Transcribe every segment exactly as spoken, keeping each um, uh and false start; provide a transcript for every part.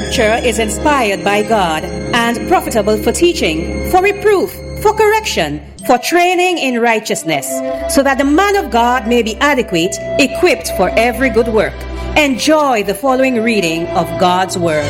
Scripture is inspired by God and profitable for teaching, for reproof, for correction, for training in righteousness, so that the man of God may be adequate, equipped for every good work. Enjoy the following reading of God's Word.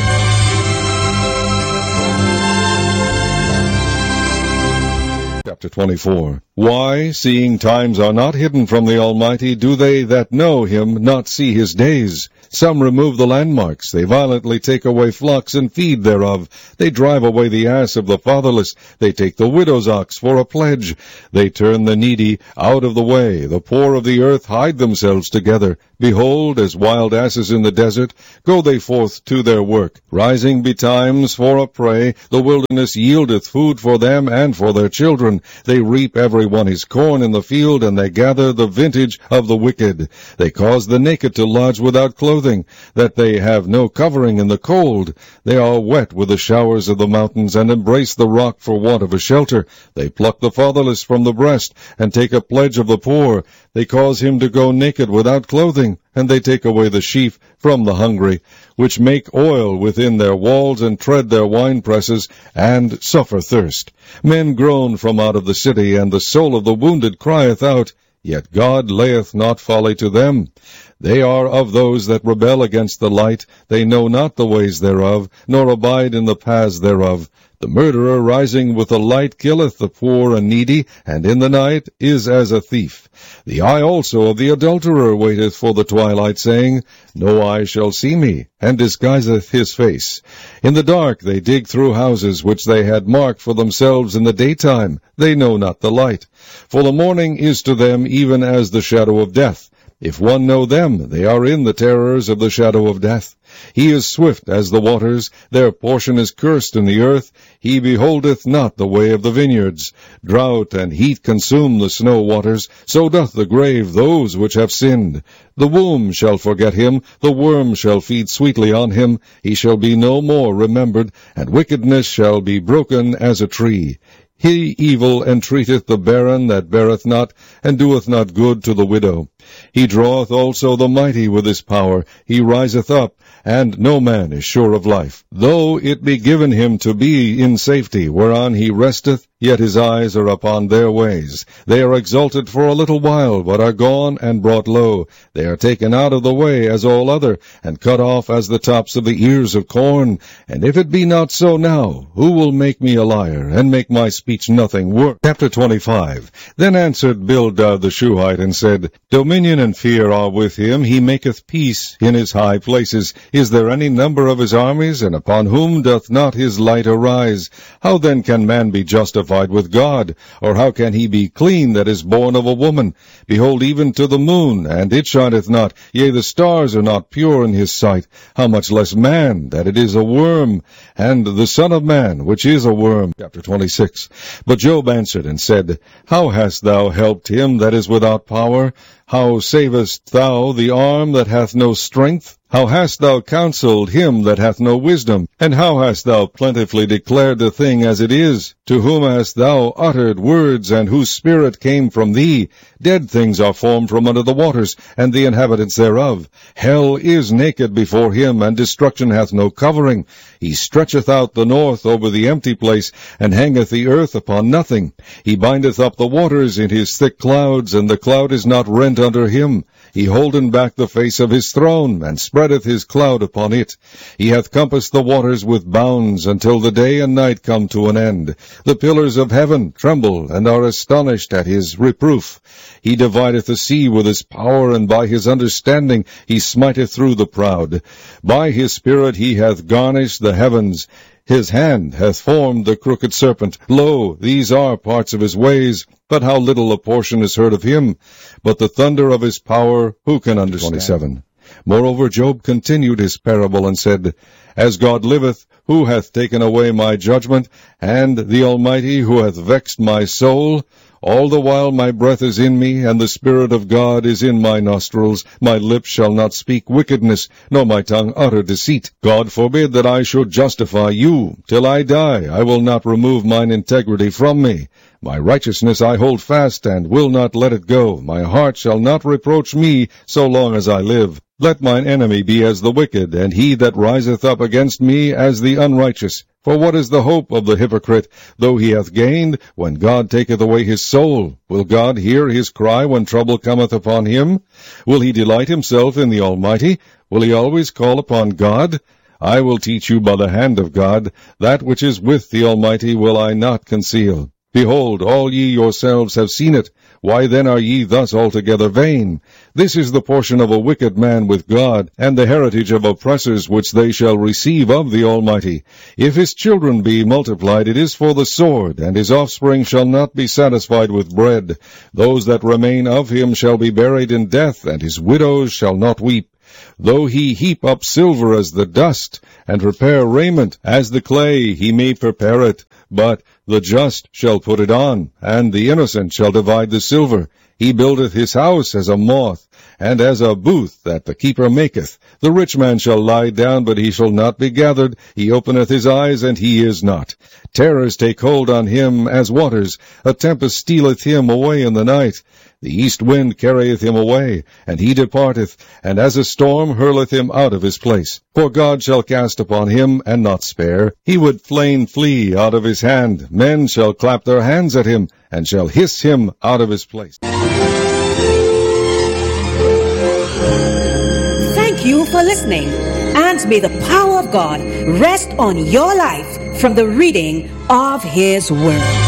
Chapter twenty-four. Why, seeing times are not hidden from the Almighty, do they that know him not see his days? Some remove the landmarks, they violently take away flocks and feed thereof. They drive away the ass of the fatherless, they take the widow's ox for a pledge. They turn the needy out of the way, the poor of the earth hide themselves together. Behold, as wild asses in the desert, go they forth to their work. Rising betimes for a prey, the wilderness yieldeth food for them and for their children. They reap every one his corn in the field, and they gather the vintage of the wicked. They cause the naked to lodge without clothing, that they have no covering in the cold. They are wet with the showers of the mountains, and embrace the rock for want of a shelter. They pluck the fatherless from the breast, and take a pledge of the poor. They cause him to go naked without clothing, and they take away the sheaf from the hungry, which make oil within their walls, and tread their winepresses, and suffer thirst. Men groan from out of the city, and the soul of the wounded crieth out. Yet God layeth not folly to them. They are of those that rebel against the light. They know not the ways thereof, nor abide in the paths thereof. The murderer rising with the light killeth the poor and needy, and in the night is as a thief. The eye also of the adulterer waiteth for the twilight, saying, No eye shall see me, and disguiseth his face. In the dark they dig through houses which they had marked for themselves in the daytime. They know not the light. For the morning is to them even as the shadow of death. If one know them, they are in the terrors of the shadow of death. He is swift as the waters, their portion is cursed in the earth. He beholdeth not the way of the vineyards. Drought and heat consume the snow waters, so doth the grave those which have sinned. The womb shall forget him, the worm shall feed sweetly on him. He shall be no more remembered, and wickedness shall be broken as a tree. He evil entreateth the barren that beareth not, and doeth not good to the widow. He draweth also the mighty with his power. He riseth up, and no man is sure of life. Though it be given him to be in safety, whereon he resteth, yet his eyes are upon their ways. They are exalted for a little while, but are gone and brought low. They are taken out of the way as all other, and cut off as the tops of the ears of corn. And if it be not so now, who will make me a liar, and make my speech nothing work? Chapter twenty-five. Then answered Bildad the Shuhite, and said, Dominion and fear are with him. He maketh peace in his high places. Is there any number of his armies, and upon whom doth not his light arise? How then can man be justified with God? Or how can he be clean that is born of a woman? Behold, even to the moon, and it shineth not, yea, the stars are not pure in his sight. How much less man, that it is a worm, and the Son of Man, which is a worm? Chapter twenty-six. But Job answered and said, How hast thou helped him that is without power? How savest thou the arm that hath no strength? How hast thou counseled him that hath no wisdom? And how hast thou plentifully declared the thing as it is? To whom hast thou uttered words, and whose spirit came from thee? Dead things are formed from under the waters, and the inhabitants thereof. Hell is naked before him, and destruction hath no covering. He stretcheth out the north over the empty place, and hangeth the earth upon nothing. He bindeth up the waters in his thick clouds, and the cloud is not rent under him. He holdeth back the face of his throne, and spreadeth his cloud upon it. He hath compassed the waters with bounds, until the day and night come to an end. The pillars of heaven tremble, and are astonished at his reproof. He divideth the sea with his power, and by his understanding he smiteth through the proud. By his spirit he hath garnished the heavens. His hand hath formed the crooked serpent. Lo, these are parts of his ways, but how little a portion is heard of him. But the thunder of his power who can understand? twenty-seven. Moreover, Job continued his parable, and said, As God liveth, who hath taken away my judgment, and the Almighty, who hath vexed my soul? All the while my breath is in me, and the Spirit of God is in my nostrils. My lips shall not speak wickedness, nor my tongue utter deceit. God forbid that I should justify you. Till I die, I will not remove mine integrity from me. My righteousness I hold fast, and will not let it go. My heart shall not reproach me so long as I live. Let mine enemy be as the wicked, and he that riseth up against me as the unrighteous. For what is the hope of the hypocrite, though he hath gained, when God taketh away his soul? Will God hear his cry when trouble cometh upon him? Will he delight himself in the Almighty? Will he always call upon God? I will teach you by the hand of God. That which is with the Almighty will I not conceal. Behold, all ye yourselves have seen it. Why then are ye thus altogether vain? This is the portion of a wicked man with God, and the heritage of oppressors which they shall receive of the Almighty. If his children be multiplied, it is for the sword, and his offspring shall not be satisfied with bread. Those that remain of him shall be buried in death, and his widows shall not weep. Though he heap up silver as the dust, and prepare raiment as the clay, he may prepare it. But the just shall put it on, and the innocent shall divide the silver. He buildeth his house as a moth, and as a booth that the keeper maketh. The rich man shall lie down, but he shall not be gathered. He openeth his eyes, and he is not. Terrors take hold on him as waters. A tempest stealeth him away in the night. The east wind carrieth him away, and he departeth, and as a storm hurleth him out of his place. For God shall cast upon him, and not spare. He would fain flee out of his hand. Men shall clap their hands at him, and shall hiss him out of his place. Thank you for listening, and may the power of God rest on your life from the reading of His Word.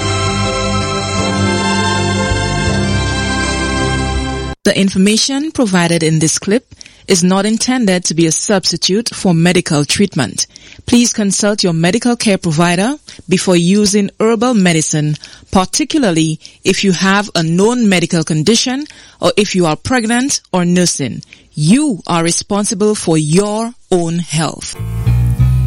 The information provided in this clip is not intended to be a substitute for medical treatment. Please consult your medical care provider before using herbal medicine, particularly if you have a known medical condition or if you are pregnant or nursing. You are responsible for your own health.